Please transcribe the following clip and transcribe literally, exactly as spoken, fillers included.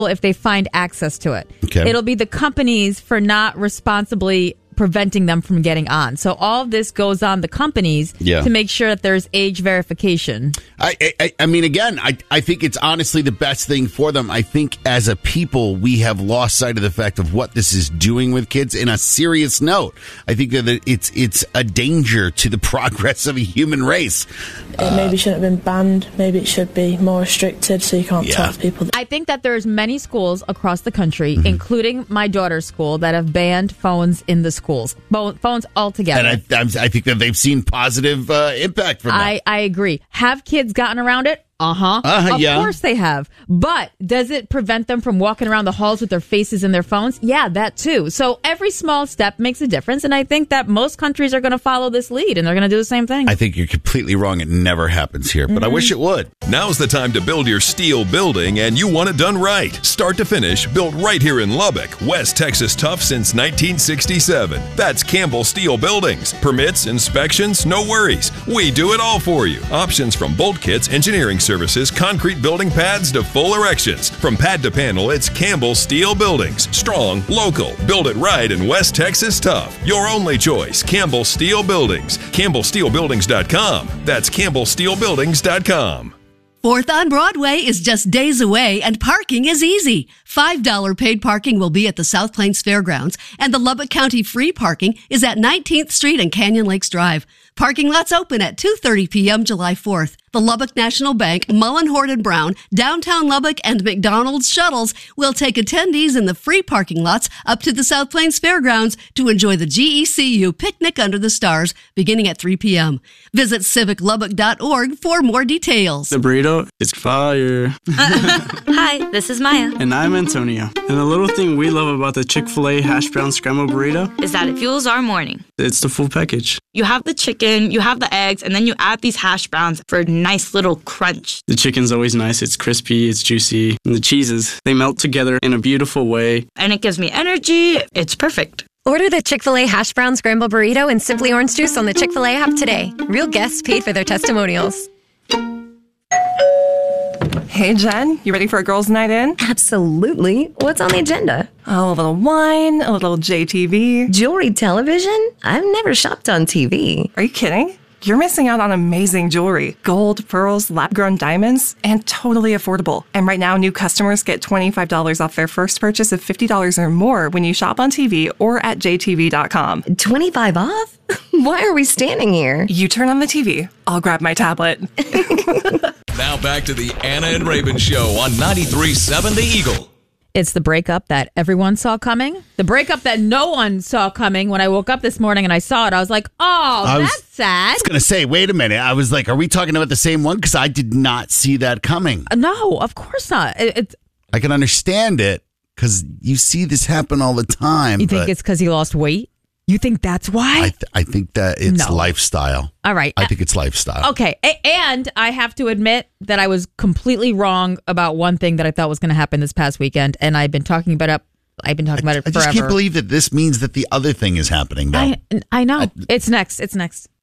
if they find access to it. Okay. It'll be the companies for not responsibly preventing them from getting on. So all of this goes on the companies yeah. to make sure that there's age verification. I, I I mean, again, I, I think it's honestly the best thing for them. I think as a people, we have lost sight of the fact of what this is doing with kids in a serious note. I think that it's it's a danger to the progress of a human race. It maybe shouldn't have been banned. Maybe it should be more restricted so you can't Yeah. talk to people. I think that there's many schools across the country, Mm-hmm. including my daughter's school, that have banned phones in the schools. Bo- phones altogether. And I, I'm- I think that they've seen positive uh, impact from that. I, I agree. Have kids gotten around it? Uh-huh. Uh, of yeah. course they have. But does it prevent them from walking around the halls with their faces in their phones? Yeah, that too. So every small step makes a difference. And I think that most countries are going to follow this lead and they're going to do the same thing. I think you're completely wrong. It never happens here, but Mm-hmm. I wish it would. Now's the time to build your steel building, and you want it done right. Start to finish, built right here in Lubbock, West Texas tough since nineteen sixty-seven. That's Campbell Steel Buildings. Permits, inspections, no worries. We do it all for you. Options from bolt kits, engineering services, concrete building pads to full erections. From pad to panel, it's Campbell Steel Buildings. Strong, local, build it right in West Texas tough. Your only choice, Campbell Steel Buildings. Campbell Steel Buildings dot com. That's Campbell Steel Buildings dot com. Fourth on Broadway is just days away, and parking is easy. five dollars paid parking will be at the South Plains Fairgrounds, and the Lubbock County free parking is at nineteenth Street and Canyon Lakes Drive. Parking lots open at two thirty p.m. July fourth. The Lubbock National Bank, Mullen, Horton Brown, Downtown Lubbock, and McDonald's shuttles will take attendees in the free parking lots up to the South Plains Fairgrounds to enjoy the G E C U Picnic Under the Stars beginning at three p.m. Visit civic lubbock dot org for more details. The burrito is fire. Hi, this is Maya. And I'm Antonio. And the little thing we love about the Chick-fil-A hash brown scramble burrito Is that it fuels our morning. it's the full package. You have the chicken, you have the eggs, and then you add these hash browns for a nice little crunch. The chicken's always nice. It's crispy, it's juicy. And the cheeses, they melt together in a beautiful way. And it gives me energy. It's perfect. Order the Chick-fil-A Hash Brown Scramble Burrito and Simply Orange Juice on the Chick-fil-A app today. Real guests paid for their testimonials. Hey, Jen, you ready for a girls' night in? Absolutely. What's on the agenda? Oh, a little wine, a little J T V. Jewelry television? I've never shopped on T V. Are you kidding? You're missing out on amazing jewelry. Gold, pearls, lab-grown diamonds, and totally affordable. And right now, new customers get twenty-five dollars off their first purchase of fifty dollars or more when you shop on T V or at J T V dot com. twenty-five off? Why are we standing here? You turn on the T V. I'll grab my tablet. Now back to the Anna and Raven Show on ninety-three point seven The Eagle. It's the breakup that everyone saw coming. The breakup that no one saw coming. When I woke up this morning and I saw it, I was like, oh, I was- that's sad. I was going to say, wait a minute. I was like, are we talking about the same one? Because I did not see that coming. No, of course not. It, it's, I can understand it because you see this happen all the time. you think but it's because he lost weight? You think that's why? I, th- I think that it's No. lifestyle. All right. I think it's lifestyle. Okay. A- and I have to admit that I was completely wrong about one thing that I thought was going to happen this past weekend. And I've been talking about it. I've been talking about it I forever. just can't believe that this means that the other thing is happening, though. I, I know. It's next. It's next.